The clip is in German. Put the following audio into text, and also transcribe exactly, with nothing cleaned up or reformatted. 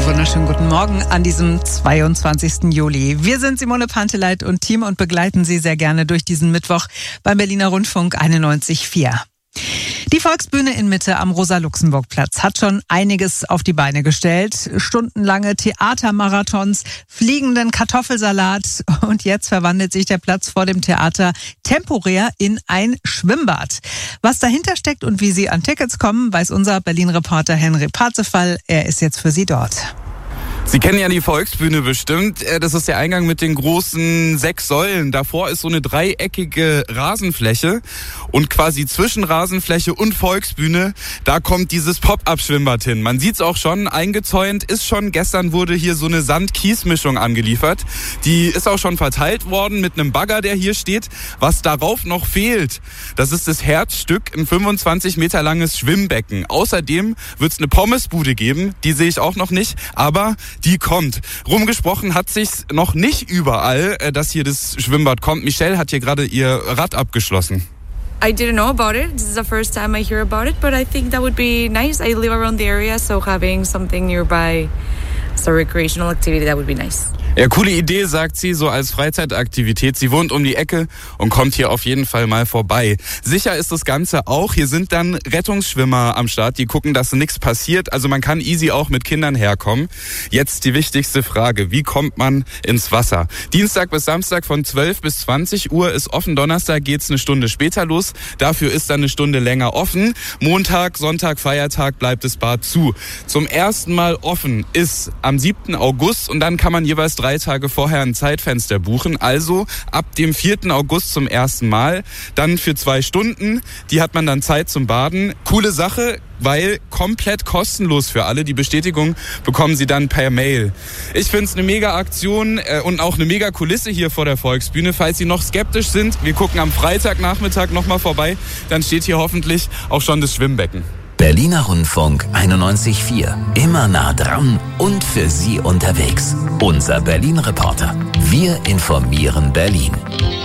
wunderschönen guten Morgen an diesem zweiundzwanzigsten Juli. Wir sind Simone Panteleit und Team und begleiten Sie sehr gerne durch diesen Mittwoch beim Berliner Rundfunk einundneunzig Komma vier. Die Volksbühne in Mitte am Rosa-Luxemburg-Platz hat schon einiges auf die Beine gestellt. Stundenlange Theatermarathons, fliegenden Kartoffelsalat und jetzt verwandelt sich der Platz vor dem Theater temporär in ein Schwimmbad. Was dahinter steckt und wie Sie an Tickets kommen, weiß unser Berlin-Reporter Henry Parzefall. Er ist jetzt für Sie dort. Sie kennen ja die Volksbühne bestimmt. Das ist der Eingang mit den großen sechs Säulen. Davor ist so eine dreieckige Rasenfläche. Und quasi zwischen Rasenfläche und Volksbühne, da kommt dieses Pop-Up-Schwimmbad hin. Man sieht's auch schon, eingezäunt ist schon. Gestern wurde hier so eine Sand-Kies-Mischung angeliefert. Die ist auch schon verteilt worden mit einem Bagger, der hier steht. Was darauf noch fehlt, das ist das Herzstück, ein fünfundzwanzig Meter langes Schwimmbecken. Außerdem wird's eine Pommesbude geben. Die sehe ich auch noch nicht. Aber die kommt. Rumgesprochen hat sich's noch nicht überall, dass hier das Schwimmbad kommt. Michelle hat hier gerade ihr Rad abgeschlossen. I didn't know about it. This is the first time I hear about it, but I think that would be nice. I live around the area, so having something nearby as a recreational activity, that would be nice. Ja, coole Idee, sagt sie, so als Freizeitaktivität. Sie wohnt um die Ecke und kommt hier auf jeden Fall mal vorbei. Sicher ist das Ganze auch. Hier sind dann Rettungsschwimmer am Start, die gucken, dass nichts passiert. Also man kann easy auch mit Kindern herkommen. Jetzt die wichtigste Frage. Wie kommt man ins Wasser? Dienstag bis Samstag von zwölf bis zwanzig Uhr ist offen. Donnerstag geht's eine Stunde später los. Dafür ist dann eine Stunde länger offen. Montag, Sonntag, Feiertag bleibt das Bad zu. Zum ersten Mal offen ist am siebten August und dann kann man jeweils drei Tage vorher ein Zeitfenster buchen. Also ab dem vierten August zum ersten Mal. Dann für zwei Stunden. Die hat man dann Zeit zum Baden. Coole Sache, weil komplett kostenlos für alle. Die Bestätigung bekommen Sie dann per Mail. Ich finde es eine mega Aktion äh, und auch eine mega Kulisse hier vor der Volksbühne. Falls Sie noch skeptisch sind, wir gucken am Freitagnachmittag nochmal vorbei. Dann steht hier hoffentlich auch schon das Schwimmbecken. Berliner Rundfunk einundneunzig Komma vier. Immer nah dran und für Sie unterwegs. Unser Berlin-Reporter. Wir informieren Berlin.